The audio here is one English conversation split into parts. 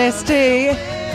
ST,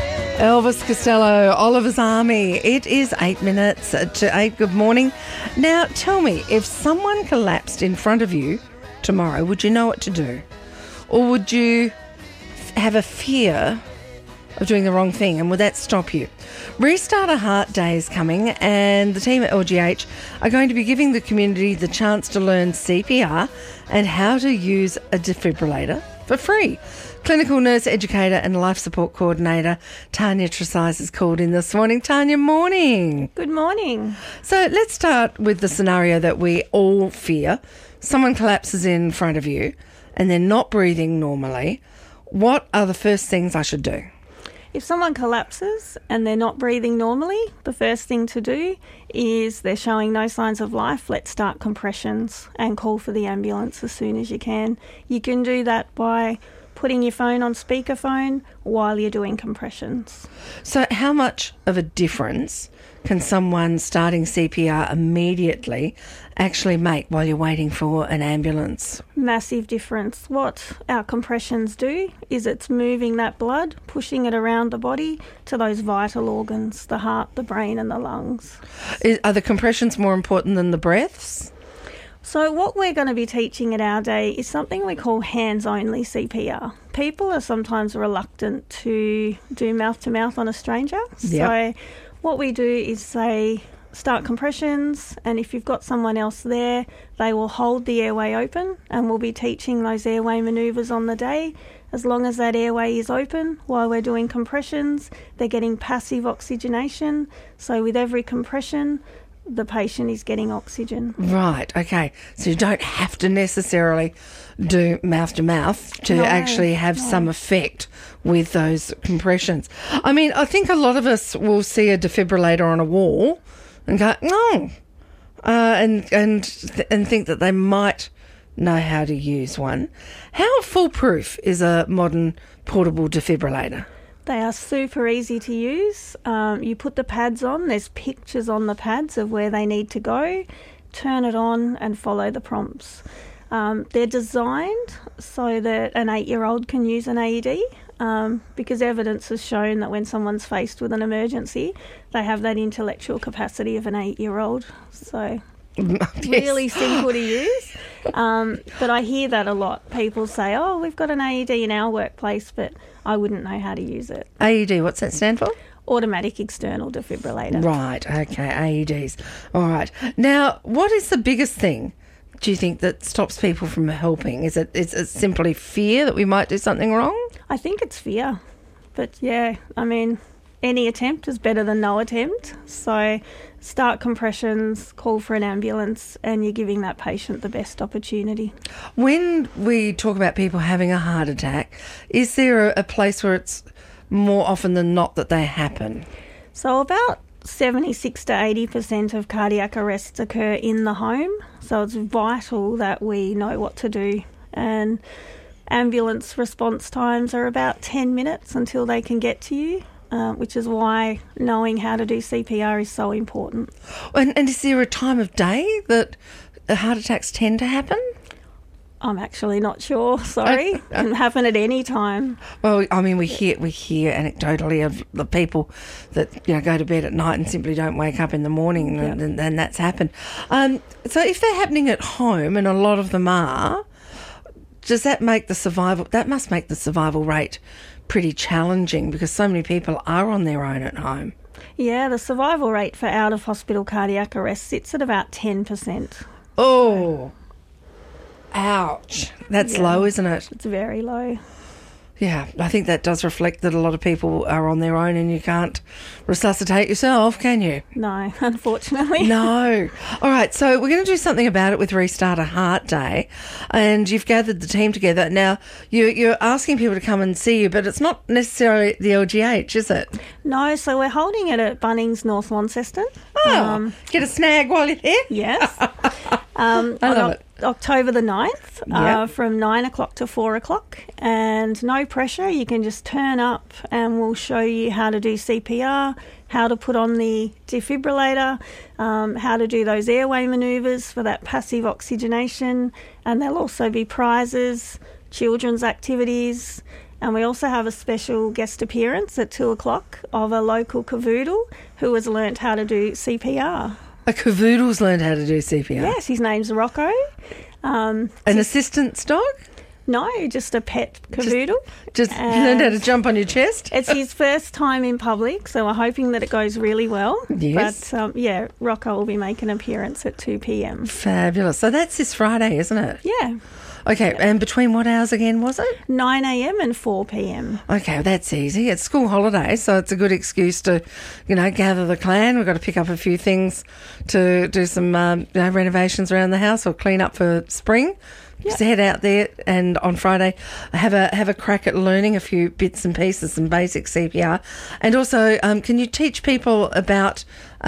Elvis Costello, Oliver's Army. It is 8 minutes to 8. Good morning. Now, tell me, if someone collapsed in front of you tomorrow, would you know what to do? Or would you have a fear of doing the wrong thing, and would that stop you? Restart a Heart Day is coming, and the team at LGH are going to be giving the community the chance to learn CPR and how to use a defibrillator for free. Clinical nurse educator and life support coordinator Tanya Tresize is called in this morning. Tanya, morning. Good morning. So let's start with the scenario that we all fear. Someone collapses in front of you and they're not breathing normally. What are the first things I should do? If someone collapses and they're not breathing normally, the first thing to do is they're showing no signs of life. Let's start compressions and call for the ambulance as soon as you can. You can do that by putting your phone on speakerphone while you're doing compressions. So how much of a difference can someone starting CPR immediately actually make while you're waiting for an ambulance? Massive difference. What our compressions do is it's moving that blood, pushing it around the body to those vital organs, the heart, the brain and the lungs. Are the compressions more important than the breaths? So what we're going to be teaching at our day is something we call hands-only CPR. People are sometimes reluctant to do mouth-to-mouth on a stranger. Yep. So what we do is say, start compressions, and if you've got someone else there, they will hold the airway open, and we'll be teaching those airway manoeuvres on the day. As long as that airway is open while we're doing compressions, they're getting passive oxygenation. So with every compression, the patient is getting oxygen. Right, okay. So you don't have to necessarily do mouth-to-mouth to actually have some effect with those compressions. I mean, I think a lot of us will see a defibrillator on a wall and go, no, and think that they might know how to use one. How foolproof is a modern portable defibrillator? They are super easy to use. You put the pads on, there's pictures on the pads of where they need to go, turn it on and follow the prompts. They're designed so that an 8-year-old can use an AED because evidence has shown that when someone's faced with an emergency, they have that intellectual capacity of an 8-year-old. So really simple to use. But I hear that a lot. People say, oh, we've got an AED in our workplace, but I wouldn't know how to use it. AED, what's that stand for? Automatic external defibrillator. Right, okay, AEDs. All right. Now, what is the biggest thing, do you think, that stops people from helping? Is it simply fear that we might do something wrong? I think it's fear. But, yeah, I mean, any attempt is better than no attempt. So start compressions, call for an ambulance, and you're giving that patient the best opportunity. When we talk about people having a heart attack, is there a place where it's more often than not that they happen? So about 76 to 80% of cardiac arrests occur in the home. So it's vital that we know what to do. And ambulance response times are about 10 minutes until they can get to you. Which is why knowing how to do CPR is so important. And is there a time of day that heart attacks tend to happen? I'm actually not sure, sorry. It can happen at any time. Well, I mean, we hear anecdotally of the people that go to bed at night and simply don't wake up in the morning, and that's happened. So if they're happening at home, and a lot of them are, does that make the survival? That must make the survival rate pretty challenging because so many people are on their own at home. Yeah, the survival rate for out-of-hospital cardiac arrest sits at about 10%. Oh, ouch. That's low, isn't it? It's very low. Yeah, I think that does reflect that a lot of people are on their own and you can't resuscitate yourself, can you? No, unfortunately. No. All right, so we're going to do something about it with Restart a Heart Day, and you've gathered the team together. Now, you're asking people to come and see you, but it's not necessarily the LGH, is it? No, so we're holding it at Bunnings North Launceston. Oh, get a snag while you're there? Yes. I love it. October the 9th from 9 o'clock to 4 o'clock, and no pressure. You can just turn up and we'll show you how to do CPR, how to put on the defibrillator, how to do those airway manoeuvres for that passive oxygenation, and there'll also be prizes, children's activities, And we also have a special guest appearance at 2 o'clock of a local cavoodle who has learnt how to do CPR. A cavoodle's learned how to do CPR? Yes, his name's Rocco. An assistance dog? No, just a pet cavoodle. Just learned how to jump on your chest? It's his first time in public, so we're hoping that it goes really well. Yes. But, Rocco will be making an appearance at 2 p.m. Fabulous. So that's this Friday, isn't it? Yeah. Okay, and between what hours again was it? 9 a.m. and 4 p.m. Okay, well, that's easy. It's school holiday, so it's a good excuse to, gather the clan. We've got to pick up a few things to do some renovations around the house or clean up for spring. Just head out there and on Friday have a crack at learning a few bits and pieces, some basic CPR. And also, can you teach people about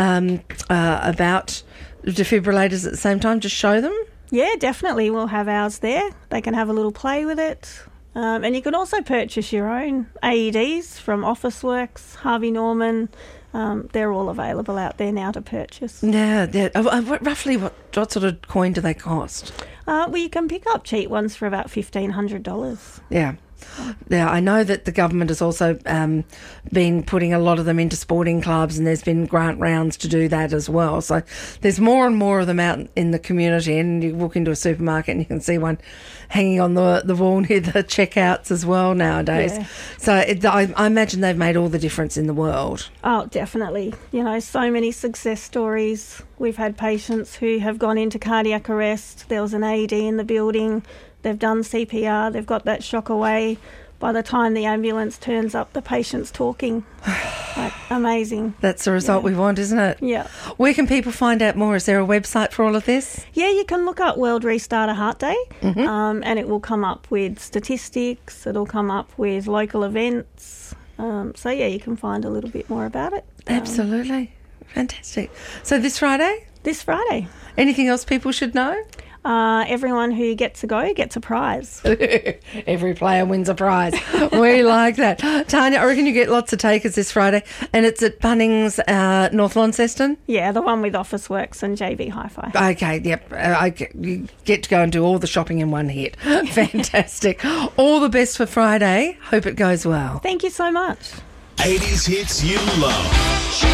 defibrillators at the same time? Just show them? Yeah, definitely. We'll have ours there. They can have a little play with it. And you can also purchase your own AEDs from Officeworks, Harvey Norman. They're all available out there now to purchase. Yeah. Roughly what sort of coin do they cost? Well, you can pick up cheap ones for about $1,500. Yeah. Now, I know that the government has also been putting a lot of them into sporting clubs, and there's been grant rounds to do that as well. So there's more and more of them out in the community, and you walk into a supermarket and you can see one hanging on the wall near the checkouts as well nowadays. Yeah. So I imagine they've made all the difference in the world. Oh, definitely. So many success stories. We've had patients who have gone into cardiac arrest. There was an AED in the building. They've done CPR, they've got that shock away. By the time the ambulance turns up, the patient's talking. Amazing. That's the result we want, isn't it? Yeah. Where can people find out more? Is there a website for all of this? Yeah, you can look up World Restarter Heart Day, and it will come up with statistics, it'll come up with local events. You can find a little bit more about it. Absolutely. Fantastic. So this Friday? This Friday. Anything else people should know? Everyone who gets a go gets a prize. Every player wins a prize. We like that. Tanya, I reckon you get lots of takers this Friday, and it's at Bunnings, North Launceston? Yeah, the one with Officeworks and JB Hi-Fi. Okay, yep. You get to go and do all the shopping in one hit. Fantastic. All the best for Friday. Hope it goes well. Thank you so much. 80s hits you love.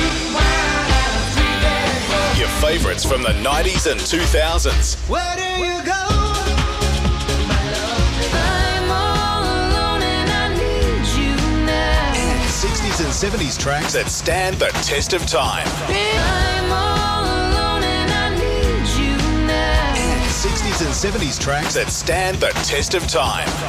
Your favourites from the 90s and 2000s. Where do you go? I'm all alone and I need you now. 60s and 70s tracks that stand the test of time. I'm all alone and I need you now. 60s and 70s tracks that stand the test of time.